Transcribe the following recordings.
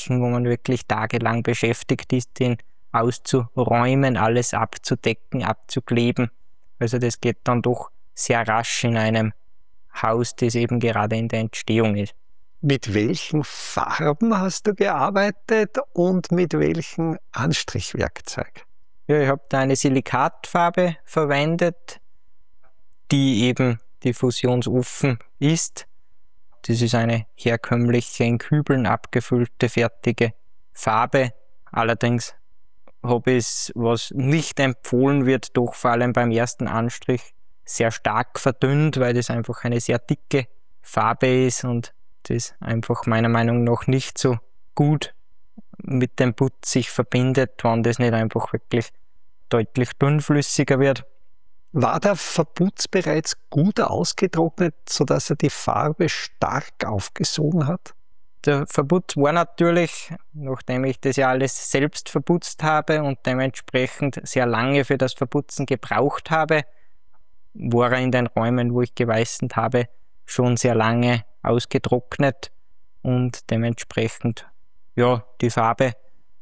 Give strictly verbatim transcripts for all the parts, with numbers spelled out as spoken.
Flächen, wo man wirklich tagelang beschäftigt ist, den auszuräumen, alles abzudecken, abzukleben. Also das geht dann doch sehr rasch in einem Haus, das eben gerade in der Entstehung ist. Mit welchen Farben hast du gearbeitet und mit welchem Anstrichwerkzeug? Ja, ich habe da eine Silikatfarbe verwendet, die eben diffusionsoffen ist. Das ist eine herkömmliche, in Kübeln abgefüllte, fertige Farbe. Allerdings habe ich es, was nicht empfohlen wird, doch vor allem beim ersten Anstrich sehr stark verdünnt, weil das einfach eine sehr dicke Farbe ist und das einfach meiner Meinung nach nicht so gut mit dem Putz sich verbindet, wenn das nicht einfach wirklich deutlich dünnflüssiger wird. War der Verputz bereits gut ausgetrocknet, sodass er die Farbe stark aufgesogen hat? Der Verputz war natürlich, nachdem ich das ja alles selbst verputzt habe und dementsprechend sehr lange für das Verputzen gebraucht habe, war er in den Räumen, wo ich geweißend habe, schon sehr lange ausgetrocknet und dementsprechend, ja, die Farbe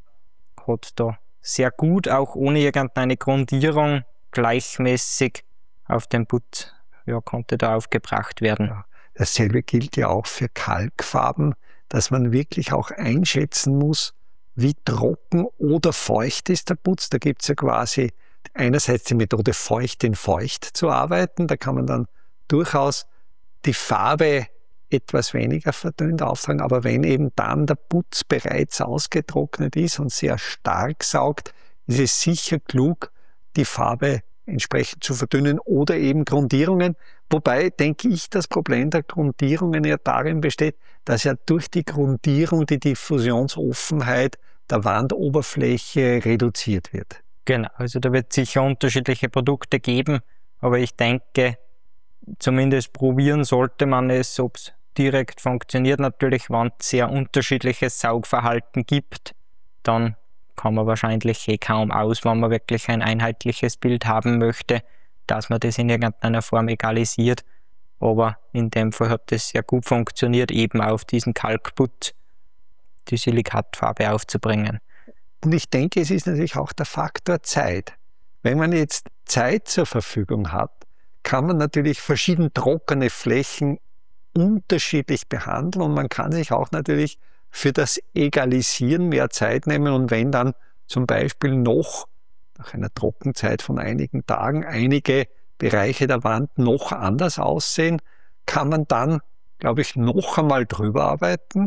hat da sehr gut, auch ohne irgendeine Grundierung, gleichmäßig auf den Putz, ja, konnte da aufgebracht werden. Ja, dasselbe gilt ja auch für Kalkfarben, dass man wirklich auch einschätzen muss, wie trocken oder feucht ist der Putz. Da gibt es ja quasi einerseits die Methode feucht in feucht zu arbeiten, da kann man dann durchaus die Farbe etwas weniger verdünnt auftragen, aber wenn eben dann der Putz bereits ausgetrocknet ist und sehr stark saugt, ist es sicher klug, die Farbe entsprechend zu verdünnen oder eben Grundierungen. Wobei, denke ich, das Problem der Grundierungen ja darin besteht, dass ja durch die Grundierung die Diffusionsoffenheit der Wandoberfläche reduziert wird. Genau, also da wird es sicher unterschiedliche Produkte geben, aber ich denke, zumindest probieren sollte man es, ob es direkt funktioniert. Natürlich, wenn es sehr unterschiedliches Saugverhalten gibt, dann kann man wahrscheinlich eh kaum aus, wenn man wirklich ein einheitliches Bild haben möchte, dass man das in irgendeiner Form egalisiert. Aber in dem Fall hat das sehr gut funktioniert, eben auf diesen Kalkputz die Silikatfarbe aufzubringen. Und ich denke, es ist natürlich auch der Faktor Zeit. Wenn man jetzt Zeit zur Verfügung hat, kann man natürlich verschieden trockene Flächen unterschiedlich behandeln und man kann sich auch natürlich für das Egalisieren mehr Zeit nehmen und wenn dann zum Beispiel noch nach einer Trockenzeit von einigen Tagen einige Bereiche der Wand noch anders aussehen, kann man dann, glaube ich, noch einmal drüber arbeiten.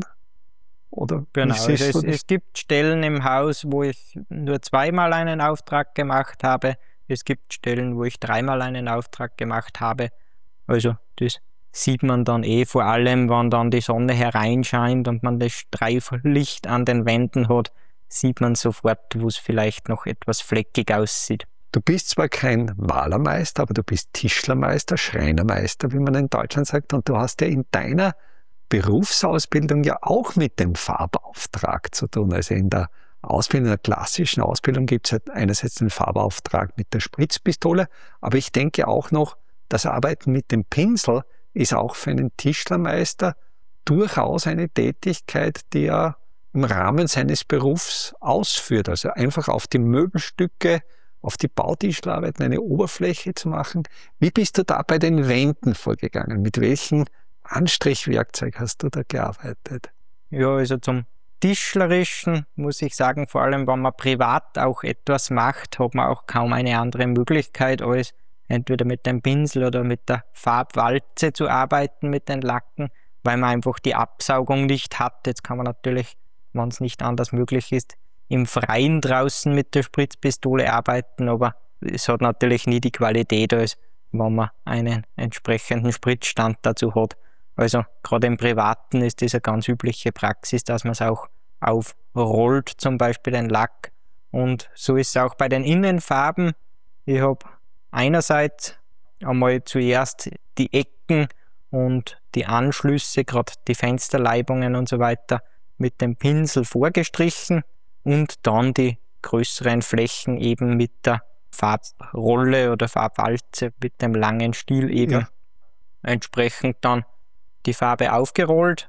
Oder genau, also es, es gibt Stellen im Haus, wo ich nur zweimal einen Auftrag gemacht habe. Es gibt Stellen, wo ich dreimal einen Auftrag gemacht habe. Also das sieht man dann eh, vor allem, wenn dann die Sonne hereinscheint und man das Streiflicht an den Wänden hat, sieht man sofort, wo es vielleicht noch etwas fleckig aussieht. Du bist zwar kein Malermeister, aber du bist Tischlermeister, Schreinermeister, wie man in Deutschland sagt, und du hast ja in deiner Berufsausbildung ja auch mit dem Farbauftrag zu tun. Also in der Ausbildung, in der klassischen Ausbildung gibt es halt einerseits den Farbauftrag mit der Spritzpistole, aber ich denke auch noch, das Arbeiten mit dem Pinsel ist auch für einen Tischlermeister durchaus eine Tätigkeit, die er im Rahmen seines Berufs ausführt. Also einfach auf die Möbelstücke, auf die Bautischlerarbeiten eine Oberfläche zu machen. Wie bist du da bei den Wänden vorgegangen? Mit welchem Anstrichwerkzeug hast du da gearbeitet? Ja, also zum Tischlerischen muss ich sagen, vor allem wenn man privat auch etwas macht, hat man auch kaum eine andere Möglichkeit, als entweder mit dem Pinsel oder mit der Farbwalze zu arbeiten mit den Lacken, weil man einfach die Absaugung nicht hat. Jetzt kann man natürlich, wenn es nicht anders möglich ist, im Freien draußen mit der Spritzpistole arbeiten, aber es hat natürlich nie die Qualität, als wenn man einen entsprechenden Spritzstand dazu hat. Also gerade im Privaten ist das eine ganz übliche Praxis, dass man es auch aufrollt, zum Beispiel den Lack. Und so ist es auch bei den Innenfarben. Ich habe einerseits einmal zuerst die Ecken und die Anschlüsse, gerade die Fensterleibungen und so weiter, mit dem Pinsel vorgestrichen und dann die größeren Flächen eben mit der Farbrolle oder Farbwalze, mit dem langen Stiel eben, ja, entsprechend dann die Farbe aufgerollt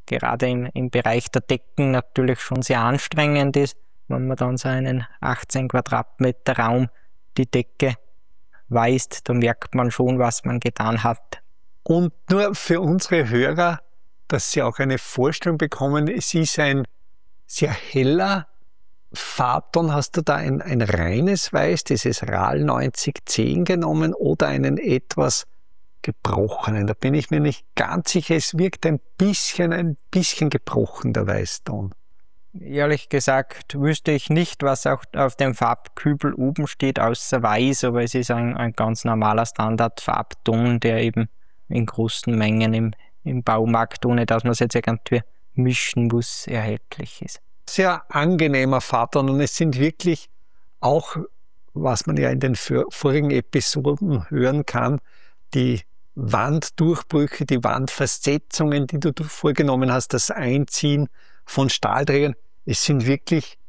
gerade im, im Bereich der Decken natürlich schon sehr anstrengend ist, wenn man dann so einen achtzehn Quadratmeter Raum die Decke weist, da merkt man schon, was man getan hat. Und nur für unsere Hörer, dass sie auch eine Vorstellung bekommen, es ist ein sehr heller Farbton. Hast du da ein, ein reines Weiß, dieses R A L neunzig zehn genommen oder einen etwas gebrochenen? Da bin ich mir nicht ganz sicher. Es wirkt ein bisschen, ein bisschen gebrochen, der Weißton. Ehrlich gesagt wüsste ich nicht, was auch auf dem Farbkübel oben steht, außer Weiß, aber es ist ein, ein ganz normaler Standardfarbton, der eben in großen Mengen im, im Baumarkt, ohne dass man es jetzt irgendwie mischen muss, erhältlich ist. Sehr angenehmer Farbton und es sind wirklich auch, was man ja in den vorigen Episoden hören kann, die Wanddurchbrüche, die Wandversetzungen, die du vorgenommen hast, das Einziehen von Stahlträgern. Es sind wirklich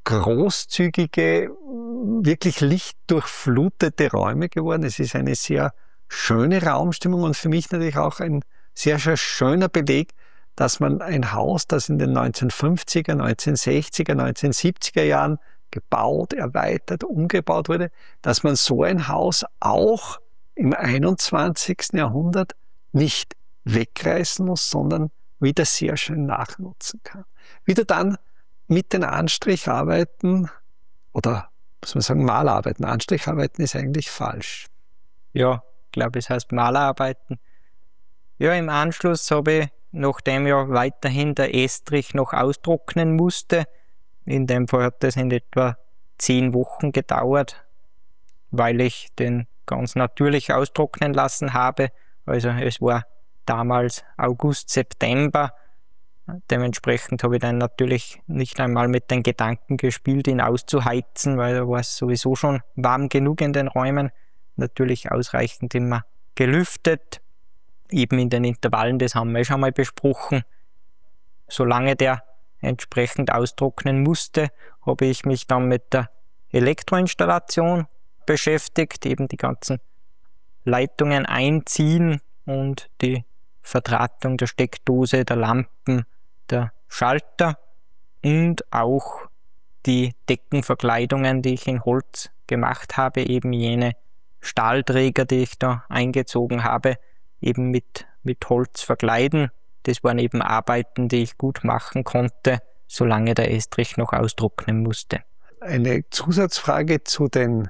großzügige, wirklich lichtdurchflutete Räume geworden. Es ist eine sehr schöne Raumstimmung und für mich natürlich auch ein sehr, sehr schöner Beleg, dass man ein Haus, das in den neunzehnhundertfünfziger, neunzehnhundertsechziger, neunzehnhundertsiebziger Jahren gebaut, erweitert, umgebaut wurde, dass man so ein Haus auch im einundzwanzigsten Jahrhundert nicht wegreißen muss, sondern wieder sehr schön nachnutzen kann. Wieder dann mit den Anstricharbeiten oder muss man sagen Malarbeiten. Anstricharbeiten ist eigentlich falsch. Ja, ich glaube, es heißt Malarbeiten. Ja, im Anschluss habe ich, nachdem ja weiterhin der Estrich noch austrocknen musste, in dem Fall hat das in etwa zehn Wochen gedauert, weil ich den ganz natürlich austrocknen lassen habe. Also es war damals August, September. Dementsprechend habe ich dann natürlich nicht einmal mit den Gedanken gespielt, ihn auszuheizen, weil da war es sowieso schon warm genug in den Räumen. Natürlich ausreichend immer gelüftet. Eben in den Intervallen, das haben wir schon mal besprochen. Solange der entsprechend austrocknen musste, habe ich mich dann mit der Elektroinstallation beschäftigt, eben die ganzen Leitungen einziehen und die Verdrahtung der Steckdose, der Lampen, der Schalter und auch die Deckenverkleidungen, die ich in Holz gemacht habe, eben jene Stahlträger, die ich da eingezogen habe, eben mit, mit Holz verkleiden. Das waren eben Arbeiten, die ich gut machen konnte, solange der Estrich noch austrocknen musste. Eine Zusatzfrage zu den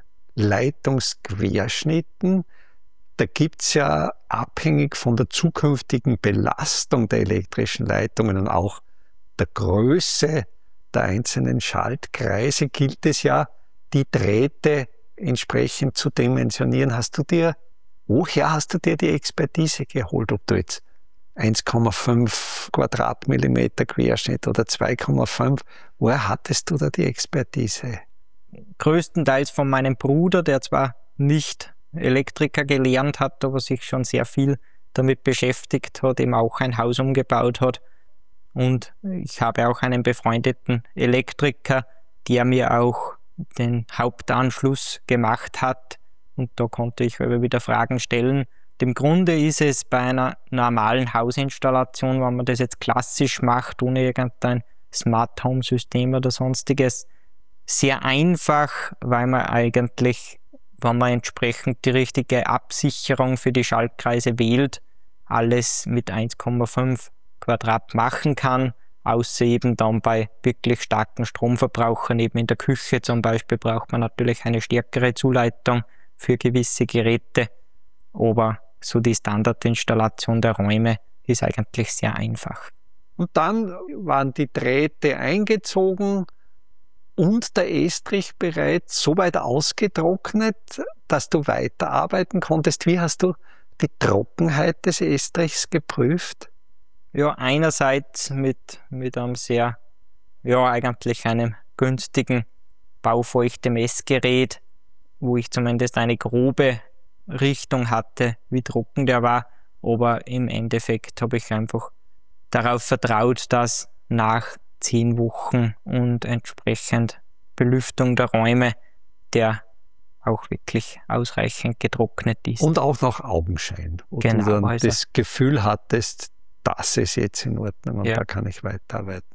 Leitungsquerschnitten. Da gibt es ja abhängig von der zukünftigen Belastung der elektrischen Leitungen und auch der Größe der einzelnen Schaltkreise gilt es ja, die Drähte entsprechend zu dimensionieren. Hast du dir, woher hast du dir die Expertise geholt, ob du jetzt eins Komma fünf Quadratmillimeter Querschnitt oder zwei Komma fünf, woher hattest du da die Expertise? Größtenteils von meinem Bruder, der zwar nicht Elektriker gelernt hat, aber sich schon sehr viel damit beschäftigt hat, eben auch ein Haus umgebaut hat. Und ich habe auch einen befreundeten Elektriker, der mir auch den Hauptanschluss gemacht hat. Und da konnte ich aber wieder Fragen stellen. Im Grunde ist es bei einer normalen Hausinstallation, wenn man das jetzt klassisch macht, ohne irgendein Smart Home System oder sonstiges, sehr einfach, weil man eigentlich, wenn man entsprechend die richtige Absicherung für die Schaltkreise wählt, alles mit eins Komma fünf Quadrat machen kann, außer eben dann bei wirklich starken Stromverbrauchern, eben in der Küche zum Beispiel, braucht man natürlich eine stärkere Zuleitung für gewisse Geräte, aber so die Standardinstallation der Räume ist eigentlich sehr einfach. Und dann waren die Drähte eingezogen und der Estrich bereits so weit ausgetrocknet, dass du weiterarbeiten konntest. Wie hast du die Trockenheit des Estrichs geprüft? Ja, einerseits mit, mit einem sehr, ja eigentlich einem günstigen Baufeuchte-Messgerät, wo ich zumindest eine grobe Richtung hatte, wie trocken der war, aber im Endeffekt habe ich einfach darauf vertraut, dass nach zehn Wochen und entsprechend Belüftung der Räume der auch wirklich ausreichend getrocknet ist. Und auch noch Augenschein, wo genau, du dann also das Gefühl hattest, das ist jetzt in Ordnung und Ja. da kann ich weiterarbeiten.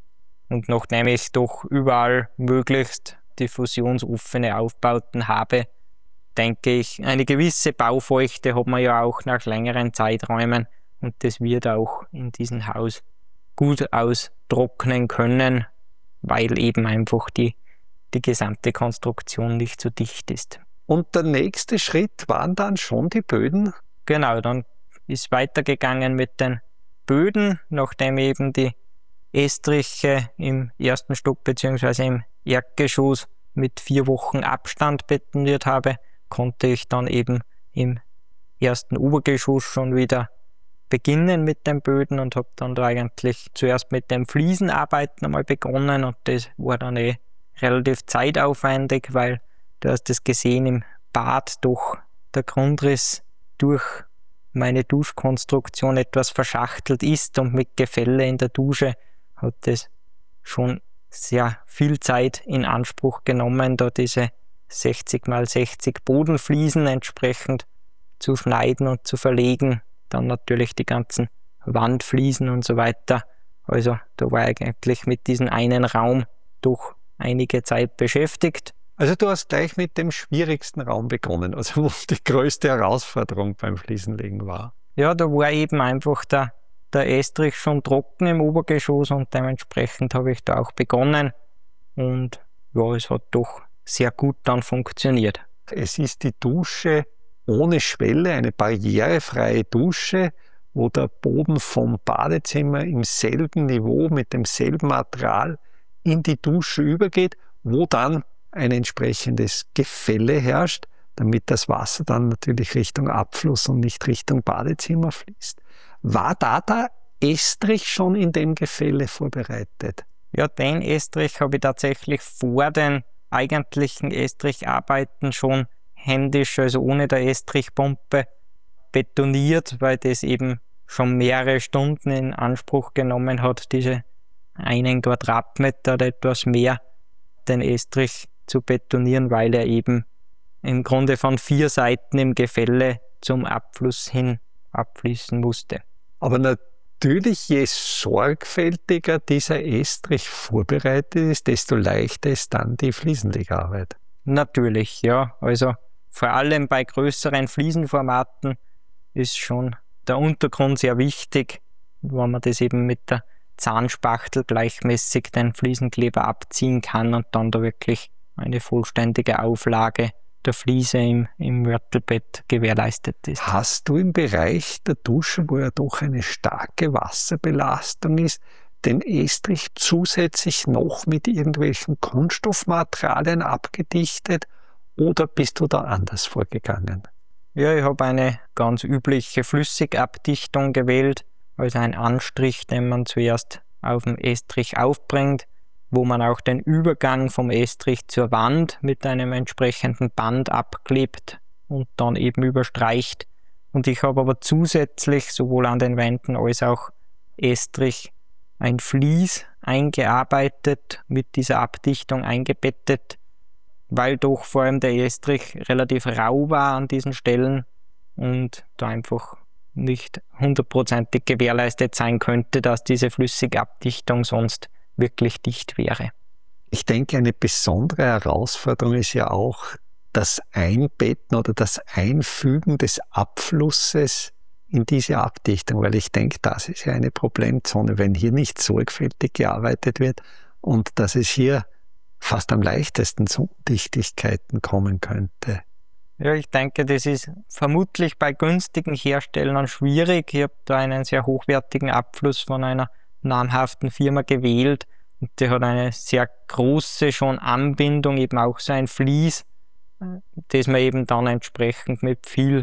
Und nachdem ich doch überall möglichst diffusionsoffene Aufbauten habe, denke ich, eine gewisse Baufeuchte hat man ja auch nach längeren Zeiträumen und das wird auch in diesem Haus gut austrocknen können, weil eben einfach die, die gesamte Konstruktion nicht so dicht ist. Und der nächste Schritt waren dann schon die Böden? Genau, dann ist weitergegangen mit den Böden, nachdem eben die Estriche im ersten Stock bzw. im Erdgeschoss mit vier Wochen Abstand betoniert habe, konnte ich dann eben im ersten Obergeschoss schon wieder beginnen mit den Böden und habe dann da eigentlich zuerst mit dem Fliesenarbeiten einmal begonnen und das war dann eh relativ zeitaufwendig, weil du hast das gesehen im Bad doch der Grundriss durch meine Duschkonstruktion etwas verschachtelt ist und mit Gefälle in der Dusche hat das schon sehr viel Zeit in Anspruch genommen, da diese sechzig mal sechzig Bodenfliesen entsprechend zu schneiden und zu verlegen. Dann natürlich die ganzen Wandfliesen und so weiter. Also da war ich eigentlich mit diesem einen Raum doch einige Zeit beschäftigt. Also du hast gleich mit dem schwierigsten Raum begonnen, also wo die größte Herausforderung beim Fliesenlegen war. Ja, da war eben einfach der, der Estrich schon trocken im Obergeschoss und dementsprechend habe ich da auch begonnen. Und ja, es hat doch sehr gut dann funktioniert. Es ist die Dusche ohne Schwelle, eine barrierefreie Dusche, wo der Boden vom Badezimmer im selben Niveau mit demselben Material in die Dusche übergeht, wo dann ein entsprechendes Gefälle herrscht, damit das Wasser dann natürlich Richtung Abfluss und nicht Richtung Badezimmer fließt. War da der Estrich schon in dem Gefälle vorbereitet? Ja, den Estrich habe ich tatsächlich vor den eigentlichen Estricharbeiten schon händisch, also ohne der Estrichpumpe, betoniert, weil das eben schon mehrere Stunden in Anspruch genommen hat, diese einen Quadratmeter oder etwas mehr den Estrich zu betonieren, weil er eben im Grunde von vier Seiten im Gefälle zum Abfluss hin abfließen musste. Aber natürlich, je sorgfältiger dieser Estrich vorbereitet ist, desto leichter ist dann die Fliesenlegarbeit. Natürlich, ja. Also vor allem bei größeren Fliesenformaten ist schon der Untergrund sehr wichtig, wenn man das eben mit der Zahnspachtel gleichmäßig den Fliesenkleber abziehen kann und dann da wirklich eine vollständige Auflage der Fliese im, im Mörtelbett gewährleistet ist. Hast du im Bereich der Dusche, wo ja doch eine starke Wasserbelastung ist, den Estrich zusätzlich noch mit irgendwelchen Kunststoffmaterialien abgedichtet oder bist du da anders vorgegangen? Ja, ich habe eine ganz übliche Flüssigabdichtung gewählt, also ein Anstrich, den man zuerst auf dem Estrich aufbringt, wo man auch den Übergang vom Estrich zur Wand mit einem entsprechenden Band abklebt und dann eben überstreicht. Und ich habe aber zusätzlich sowohl an den Wänden als auch Estrich ein Vlies eingearbeitet, mit dieser Abdichtung eingebettet, weil doch vor allem der Estrich relativ rau war an diesen Stellen und da einfach nicht hundertprozentig gewährleistet sein könnte, dass diese Flüssigabdichtung sonst wirklich dicht wäre. Ich denke, eine besondere Herausforderung ist ja auch das Einbetten oder das Einfügen des Abflusses in diese Abdichtung, weil ich denke, das ist ja eine Problemzone, wenn hier nicht sorgfältig gearbeitet wird und dass es hier fast am leichtesten zu Undichtigkeiten kommen könnte. Ja, ich denke, das ist vermutlich bei günstigen Herstellern schwierig. Ich habe da einen sehr hochwertigen Abfluss von einer namhaften Firma gewählt und die hat eine sehr große schon Anbindung, eben auch so ein Vlies, das man eben dann entsprechend mit viel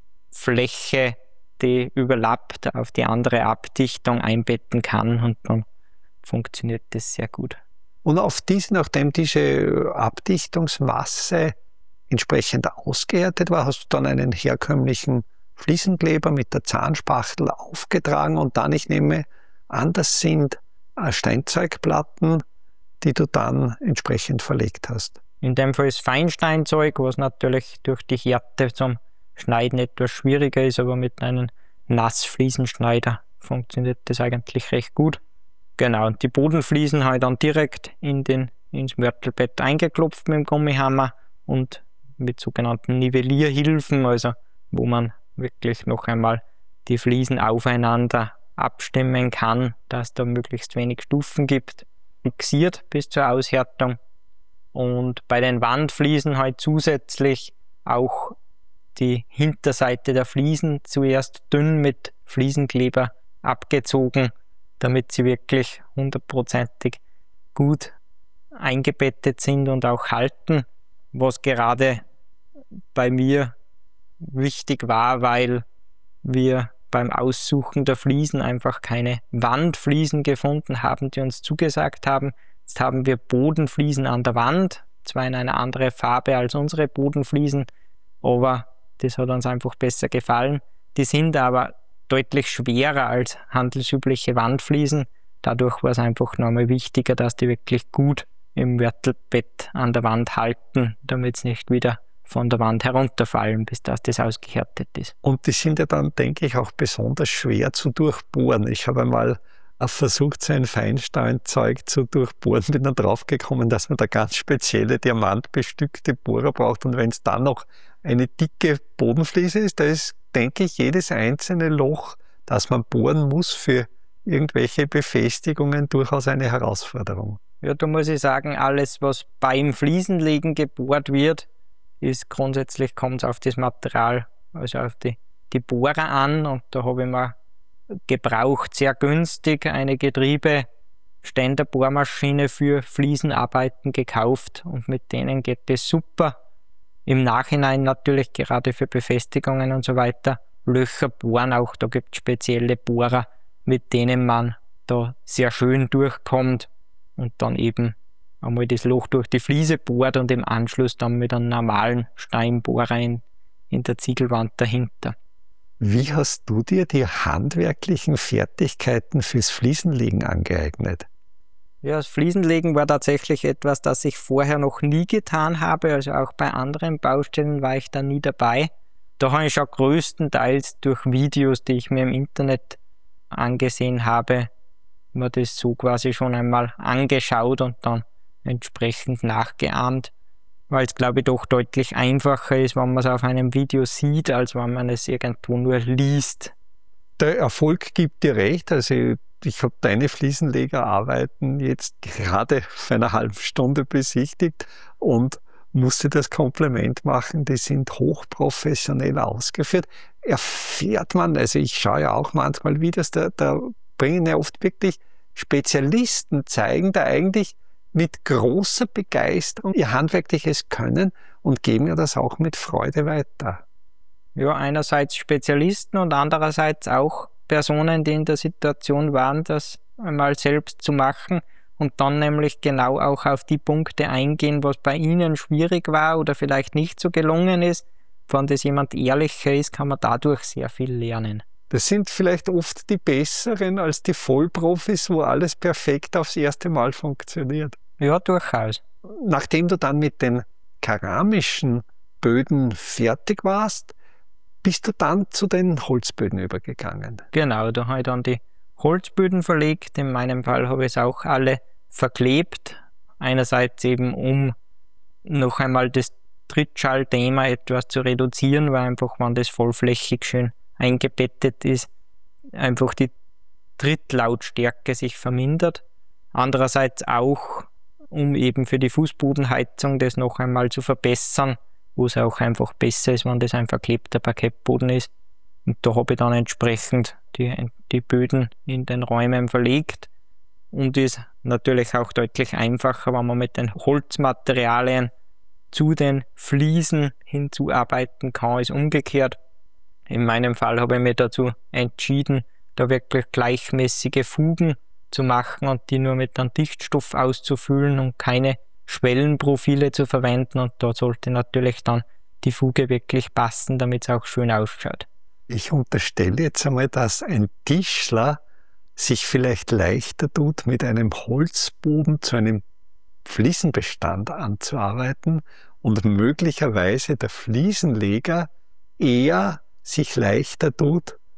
Fläche, die überlappt, auf die andere Abdichtung einbetten kann und dann funktioniert das sehr gut. Und auf diese, nachdem diese Abdichtungsmasse entsprechend ausgehärtet war, hast du dann einen herkömmlichen Fliesenkleber mit der Zahnspachtel aufgetragen und dann, ich nehme an, das sind Steinzeugplatten, die du dann entsprechend verlegt hast. In dem Fall ist Feinsteinzeug, was natürlich durch die Härte zum Schneiden etwas schwieriger ist, aber mit einem Nassfliesenschneider funktioniert das eigentlich recht gut. Genau, und die Bodenfliesen habe ich dann direkt in den, ins Mörtelbett eingeklopft mit dem Gummihammer und mit sogenannten Nivellierhilfen, also wo man wirklich noch einmal die Fliesen aufeinander abstimmen kann, dass da möglichst wenig Stufen gibt, fixiert bis zur Aushärtung. Und bei den Wandfliesen halt zusätzlich auch die Hinterseite der Fliesen zuerst dünn mit Fliesenkleber abgezogen, damit sie wirklich hundertprozentig gut eingebettet sind und auch halten, was gerade bei mir wichtig war, weil wir beim Aussuchen der Fliesen einfach keine Wandfliesen gefunden haben, die uns zugesagt haben. Jetzt haben wir Bodenfliesen an der Wand, zwar in einer anderen Farbe als unsere Bodenfliesen, aber das hat uns einfach besser gefallen. Die sind aber deutlich schwerer als handelsübliche Wandfliesen. Dadurch war es einfach nochmal wichtiger, dass die wirklich gut im Mörtelbett an der Wand halten, damit sie nicht wieder von der Wand herunterfallen, bis das, das ausgehärtet ist. Und die sind ja dann, denke ich, auch besonders schwer zu durchbohren. Ich habe einmal versucht, so ein Feinstahlzeug zu durchbohren, bin dann draufgekommen, dass man da ganz spezielle diamantbestückte Bohrer braucht. Und wenn es dann noch eine dicke Bodenfliese ist, da ist, denke ich, jedes einzelne Loch, das man bohren muss für irgendwelche Befestigungen, durchaus eine Herausforderung. Ja, da muss ich sagen, alles, was beim Fliesenlegen gebohrt wird, ist grundsätzlich, kommt es auf das Material, also auf die, die Bohrer an. Und da habe ich mir gebraucht, sehr günstig, eine Getriebe-Ständerbohrmaschine für Fliesenarbeiten gekauft. Und mit denen geht das super. Im Nachhinein natürlich gerade für Befestigungen und so weiter Löcher bohren. Auch da gibt es spezielle Bohrer, mit denen man da sehr schön durchkommt und dann eben einmal das Loch durch die Fliese bohrt und im Anschluss dann mit einem normalen Steinbohrer in, in der Ziegelwand dahinter. Wie hast du dir die handwerklichen Fertigkeiten fürs Fliesenlegen angeeignet? Ja, das Fliesenlegen war tatsächlich etwas, das ich vorher noch nie getan habe. Also auch bei anderen Baustellen war ich da nie dabei. Da habe ich auch größtenteils durch Videos, die ich mir im Internet angesehen habe, mir das so quasi schon einmal angeschaut und dann entsprechend nachgeahmt, weil es, glaube ich, doch deutlich einfacher ist, wenn man es auf einem Video sieht, als wenn man es irgendwo nur liest. Der Erfolg gibt dir recht, also ich habe deine Fliesenlegerarbeiten jetzt gerade vor einer halben Stunde besichtigt und musste das Kompliment machen, die sind hochprofessionell ausgeführt. Erfährt man, also ich schaue ja auch manchmal Videos, da, da bringen ja oft wirklich Spezialisten, zeigen da eigentlich mit großer Begeisterung ihr handwerkliches Können und geben ja das auch mit Freude weiter. Ja, einerseits Spezialisten und andererseits auch Personen, die in der Situation waren, das einmal selbst zu machen und dann nämlich genau auch auf die Punkte eingehen, was bei ihnen schwierig war oder vielleicht nicht so gelungen ist. Wenn das jemand ehrlicher ist, kann man dadurch sehr viel lernen. Das sind vielleicht oft die Besseren als die Vollprofis, wo alles perfekt aufs erste Mal funktioniert. Ja, durchaus. Nachdem du dann mit den keramischen Böden fertig warst, bist du dann zu den Holzböden übergegangen? Genau, da habe ich dann die Holzböden verlegt. In meinem Fall habe ich es auch alle verklebt. Einerseits eben, um noch einmal das Trittschallthema etwas zu reduzieren, weil einfach, wenn das vollflächig schön eingebettet ist, einfach die Trittlautstärke sich vermindert. Andererseits auch, um eben für die Fußbodenheizung das noch einmal zu verbessern, wo es auch einfach besser ist, wenn das ein verklebter Parkettboden ist. Und da habe ich dann entsprechend die, die Böden in den Räumen verlegt und ist natürlich auch deutlich einfacher, wenn man mit den Holzmaterialien zu den Fliesen hinzuarbeiten kann, ist umgekehrt. In meinem Fall habe ich mich dazu entschieden, da wirklich gleichmäßige Fugen zu machen und die nur mit einem Dichtstoff auszufüllen und keine Schwellenprofile zu verwenden, und da sollte natürlich dann die Fuge wirklich passen, damit es auch schön ausschaut. Ich unterstelle jetzt einmal, dass ein Tischler sich vielleicht leichter tut, mit einem Holzboden zu einem Fliesenbestand anzuarbeiten und möglicherweise der Fliesenleger eher sich leichter tut,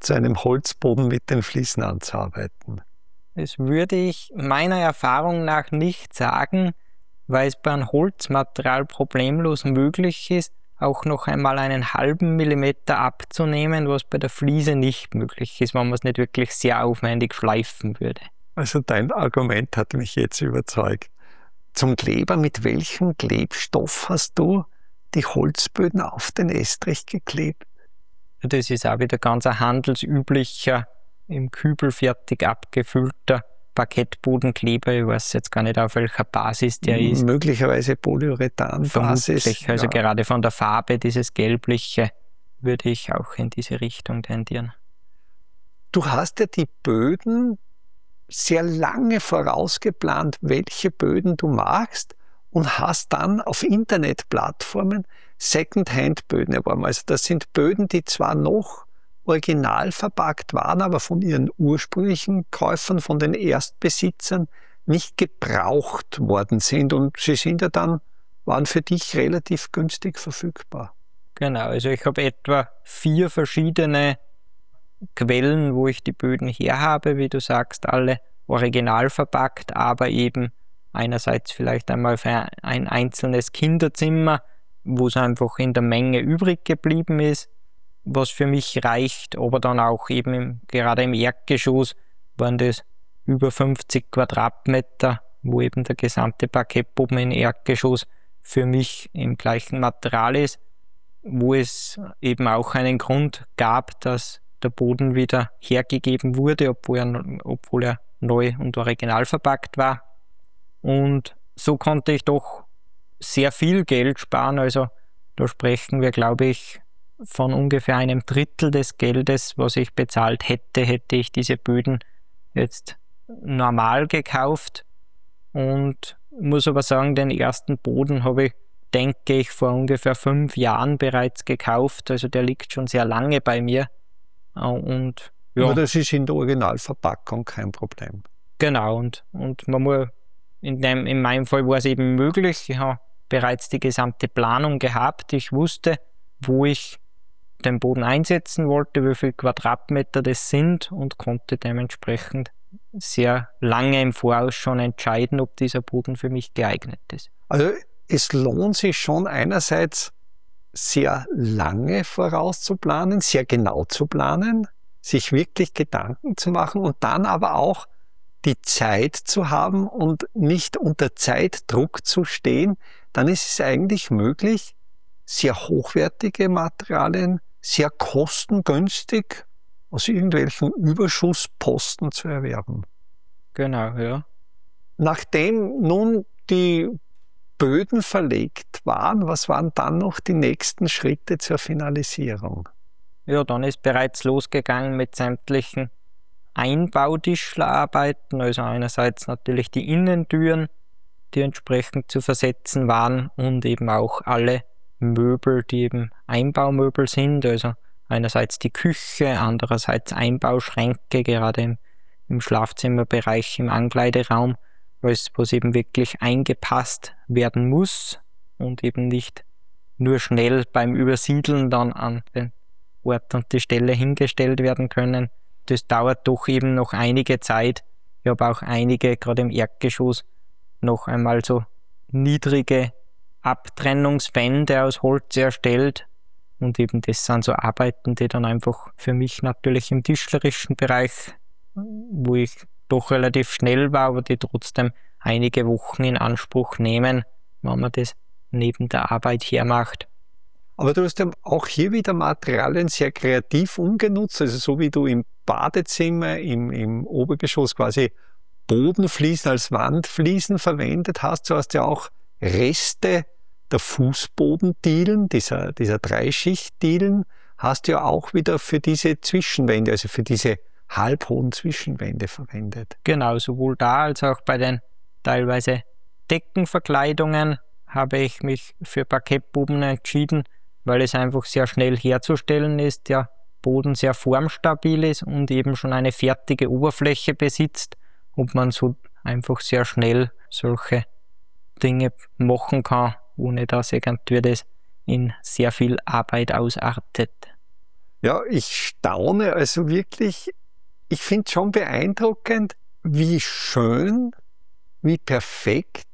zu einem Holzboden mit den Fliesen anzuarbeiten? Das würde ich meiner Erfahrung nach nicht sagen, weil es bei einem Holzmaterial problemlos möglich ist, auch noch einmal einen halben Millimeter abzunehmen, was bei der Fliese nicht möglich ist, wenn man es nicht wirklich sehr aufwendig schleifen würde. Also dein Argument hat mich jetzt überzeugt. Zum Kleber, mit welchem Klebstoff hast du die Holzböden auf den Estrich geklebt? Das ist auch wieder ganz ein handelsüblicher, im Kübel fertig abgefüllter Parkettbodenkleber. Ich weiß jetzt gar nicht, auf welcher Basis der ist. Möglicherweise Polyurethan-Basis. Vermutlich, also ja. Gerade von der Farbe, dieses gelbliche, würde ich auch in diese Richtung tendieren. Du hast ja die Böden sehr lange vorausgeplant, welche Böden du magst, und hast dann auf Internetplattformen Second-Hand-Böden erworben. Also das sind Böden, die zwar noch original verpackt waren, aber von ihren ursprünglichen Käufern, von den Erstbesitzern, nicht gebraucht worden sind. Und sie sind ja dann, waren für dich relativ günstig verfügbar. Genau, also ich habe etwa vier verschiedene Quellen, wo ich die Böden her habe, wie du sagst, alle original verpackt, aber eben einerseits vielleicht einmal für ein einzelnes Kinderzimmer, wo es einfach in der Menge übrig geblieben ist, was für mich reicht, aber dann auch eben im, gerade im Erdgeschoss waren das über fünfzig Quadratmeter, wo eben der gesamte Parkettboden im Erdgeschoss für mich im gleichen Material ist, wo es eben auch einen Grund gab, dass der Boden wieder hergegeben wurde, obwohl er, obwohl er neu und original verpackt war. Und so konnte ich doch sehr viel Geld sparen. Also da sprechen wir, glaube ich, von ungefähr einem Drittel des Geldes, was ich bezahlt hätte, hätte ich diese Böden jetzt normal gekauft. Und muss aber sagen, den ersten Boden habe ich, denke ich, vor ungefähr fünf Jahren bereits gekauft. Also der liegt schon sehr lange bei mir. Und ja. Aber das ist in der Originalverpackung kein Problem. Genau, und, und man muss, in, dem, in meinem Fall war es eben möglich, ich habe bereits die gesamte Planung gehabt, ich wusste, wo ich den Boden einsetzen wollte, wie viele Quadratmeter das sind, und konnte dementsprechend sehr lange im Voraus schon entscheiden, ob dieser Boden für mich geeignet ist. Also es lohnt sich schon einerseits sehr lange vorauszuplanen, sehr genau zu planen, sich wirklich Gedanken zu machen und dann aber auch die Zeit zu haben und nicht unter Zeitdruck zu stehen. Dann ist es eigentlich möglich, sehr hochwertige Materialien sehr kostengünstig aus irgendwelchen Überschussposten zu erwerben. Genau, ja. Nachdem nun die Böden verlegt waren, was waren dann noch die nächsten Schritte zur Finalisierung? Ja, dann ist bereits losgegangen mit sämtlichen Einbautischlerarbeiten, also einerseits natürlich die Innentüren, die entsprechend zu versetzen waren, und eben auch alle Möbel, die eben Einbaumöbel sind, also einerseits die Küche, andererseits Einbauschränke, gerade im, im Schlafzimmerbereich, im Ankleideraum, was eben wirklich eingepasst werden muss und eben nicht nur schnell beim Übersiedeln dann an den Ort und die Stelle hingestellt werden können. Das dauert doch eben noch einige Zeit. Ich habe auch einige, gerade im Erdgeschoss, noch einmal so niedrige Abtrennungswände aus Holz erstellt. Und eben das sind so Arbeiten, die dann einfach für mich natürlich im tischlerischen Bereich, wo ich doch relativ schnell war, aber die trotzdem einige Wochen in Anspruch nehmen, wenn man das neben der Arbeit hermacht. Aber du hast ja auch hier wieder Materialien sehr kreativ umgenutzt, also so wie du im Badezimmer, im, im Obergeschoss quasi Bodenfliesen als Wandfliesen verwendet hast, so hast du ja auch Reste der Fußbodendielen, dieser, dieser Dreischichtdielen, hast du ja auch wieder für diese Zwischenwände, also für diese halbhohen Zwischenwände verwendet. Genau, sowohl da als auch bei den teilweise Deckenverkleidungen habe ich mich für Parkettboden entschieden, weil es einfach sehr schnell herzustellen ist, der Boden sehr formstabil ist und eben schon eine fertige Oberfläche besitzt und man so einfach sehr schnell solche Dinge machen kann, ohne dass irgendwie das in sehr viel Arbeit ausartet. Ja, ich staune also wirklich. Ich finde schon beeindruckend, wie schön, wie perfekt